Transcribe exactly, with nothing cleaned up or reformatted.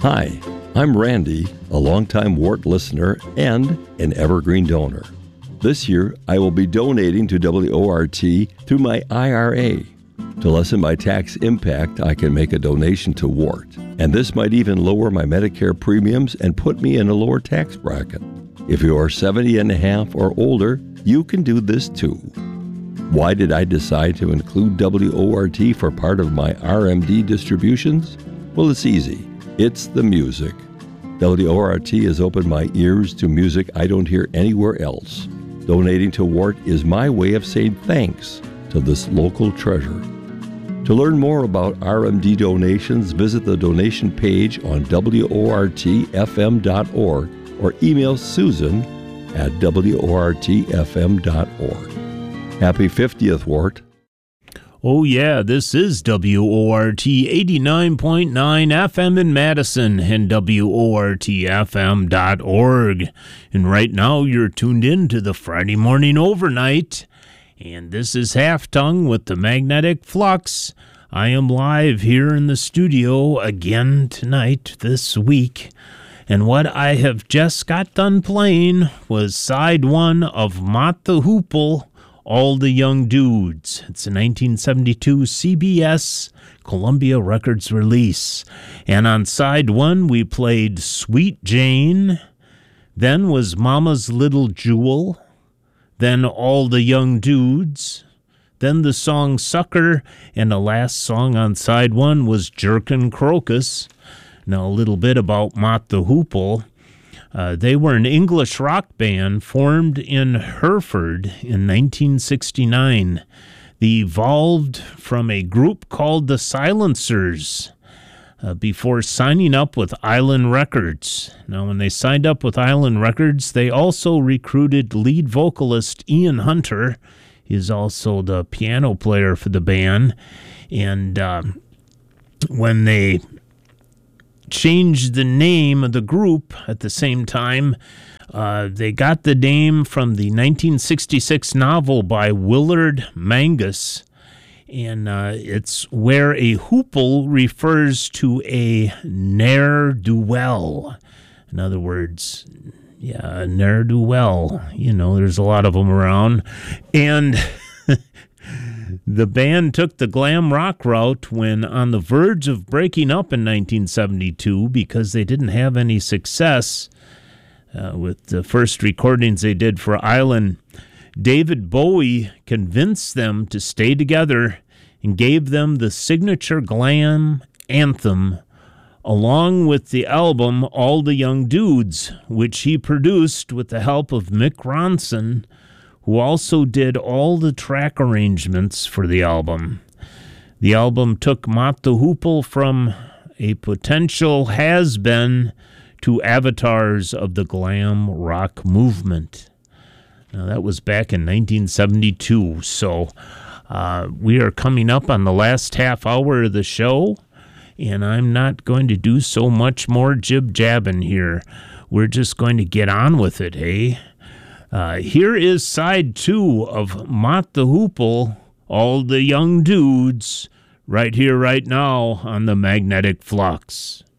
Hi, I'm Randy, a longtime Wart listener and an evergreen donor. This year, I will be donating to W O R T through my I R A. To lessen my tax impact, I can make a donation to Wart, and this might even lower my Medicare premiums and put me in a lower tax bracket. If you are seventy and a half or older, you can do this too. Why did I decide to include W O R T for part of my R M D distributions? Well, it's easy. It's the music. W O R T has opened my ears to music I don't hear anywhere else. Donating to Wart is my way of saying thanks to this local treasure. To learn more about R M D donations, visit the donation page on W O R T F M dot org or email Susan at W O R T F M dot org. Happy fiftieth, Wart. Oh yeah, this is W O R T eighty-nine point nine F M in Madison and W O R T F M dot org. And right now you're tuned in to the Friday Morning Overnight. And this is Half Tongue with the Magnetic Flux. I am live here in the studio again tonight, this week. And what I have just got done playing was side one of Mott the Hoople, All the Young Dudes. It's a nineteen seventy-two C B S Columbia Records release. And on side one, we played Sweet Jane. Then was Mama's Little Jewel. Then All the Young Dudes. Then the song Sucker. And the last song on side one was Jerkin' Crocus. Now a little bit about Mott the Hoople. Uh, they were an English rock band formed in Hereford in nineteen sixty-nine. They evolved from a group called the Silencers uh, before signing up with Island Records. Now, when they signed up with Island Records, they also recruited lead vocalist Ian Hunter. He's also the piano player for the band. And uh, when they changed the name of the group at the same time, Uh, they got the name from the nineteen sixty-six novel by Willard Mangus, and uh, it's where a hoople refers to a ne'er-do-well. In other words, yeah, a ne'er-do-well. You know, there's a lot of them around. And the band took the glam rock route when on the verge of breaking up in nineteen seventy-two because they didn't have any success uh, with the first recordings they did for Island. David Bowie convinced them to stay together and gave them the signature glam anthem along with the album All the Young Dudes, which he produced with the help of Mick Ronson, who also did all the track arrangements for the album. The album took Mott the Hoople from a potential has-been to avatars of the glam rock movement. Now, that was back in nineteen seventy-two, so uh, we are coming up on the last half hour of the show, and I'm not going to do so much more jib-jabbing here. We're just going to get on with it, eh? Uh, here is side two of Mott the Hoople, All the Young Dudes, right here, right now on the Magnetic Flux.